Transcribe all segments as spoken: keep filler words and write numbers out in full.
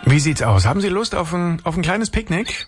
Wie sieht's aus? Haben Sie Lust auf ein, auf ein kleines Picknick?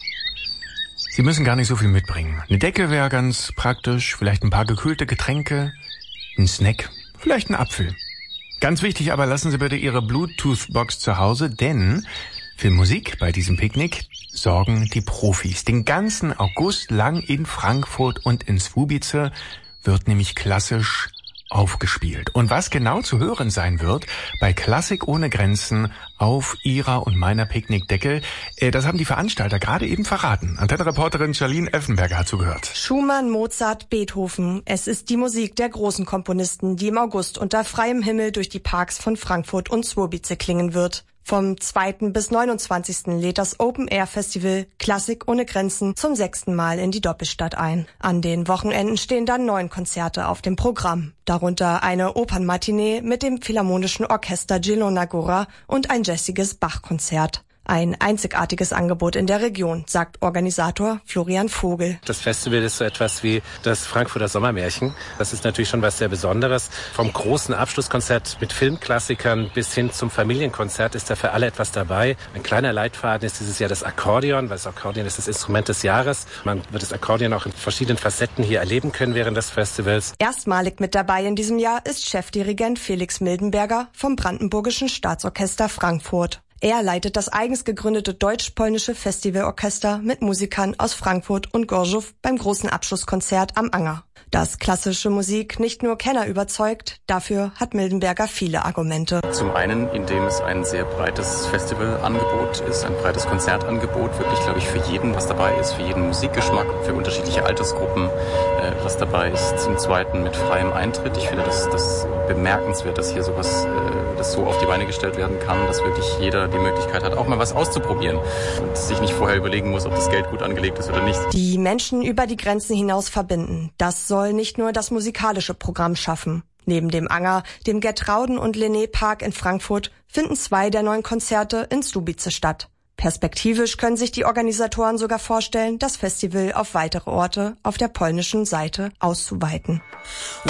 Sie müssen gar nicht so viel mitbringen. Eine Decke wäre ganz praktisch, vielleicht ein paar gekühlte Getränke, ein Snack, vielleicht ein Apfel. Ganz wichtig aber, lassen Sie bitte Ihre Bluetooth-Box zu Hause, denn für Musik bei diesem Picknick sorgen die Profis. Den ganzen August lang in Frankfurt und in Słubice wird nämlich klassisch aufgespielt. Und was genau zu hören sein wird bei Klassik ohne Grenzen auf Ihrer und meiner Picknickdecke, äh, das haben die Veranstalter gerade eben verraten. Antenne-Reporterin Charlene Effenberger hat zugehört. Schumann, Mozart, Beethoven. Es ist die Musik der großen Komponisten, die im August unter freiem Himmel durch die Parks von Frankfurt und Słubice klingen wird. Vom zweiten bis neunundzwanzigsten lädt das Open-Air-Festival Klassik ohne Grenzen zum sechsten Mal in die Doppelstadt ein. An den Wochenenden stehen dann neun Konzerte auf dem Programm. Darunter eine Opernmatinee mit dem Philharmonischen Orchester Zielona Góra und ein jazziges Bach-Konzert. Ein einzigartiges Angebot in der Region, sagt Organisator Florian Vogel. Das Festival ist so etwas wie das Frankfurter Sommermärchen. Das ist natürlich schon was sehr Besonderes. Vom großen Abschlusskonzert mit Filmklassikern bis hin zum Familienkonzert ist da für alle etwas dabei. Ein kleiner Leitfaden ist dieses Jahr das Akkordeon, weil das Akkordeon ist das Instrument des Jahres. Man wird das Akkordeon auch in verschiedenen Facetten hier erleben können während des Festivals. Erstmalig mit dabei in diesem Jahr ist Chefdirigent Felix Mildenberger vom Brandenburgischen Staatsorchester Frankfurt. Er leitet das eigens gegründete deutsch-polnische Festivalorchester mit Musikern aus Frankfurt und Gorzów beim großen Abschlusskonzert am Anger. Dass klassische Musik nicht nur Kenner überzeugt, dafür hat Mildenberger viele Argumente. Zum einen, indem es ein sehr breites Festivalangebot ist, ein breites Konzertangebot, wirklich, glaube ich, für jeden was dabei ist, für jeden Musikgeschmack, für unterschiedliche Altersgruppen äh, was dabei ist. Zum zweiten mit freiem Eintritt. Ich finde das, das bemerkenswert, dass hier sowas, äh, das so auf die Beine gestellt werden kann, dass wirklich jeder die Möglichkeit hat, auch mal was auszuprobieren und sich nicht vorher überlegen muss, ob das Geld gut angelegt ist oder nicht. Die Menschen über die Grenzen hinaus verbinden. Das soll nicht nur das musikalische Programm schaffen. Neben dem Anger, dem Gertrauden- und Linné-Park in Frankfurt finden zwei der neun Konzerte in Słubice statt. Perspektivisch können sich die Organisatoren sogar vorstellen, das Festival auf weitere Orte auf der polnischen Seite auszuweiten.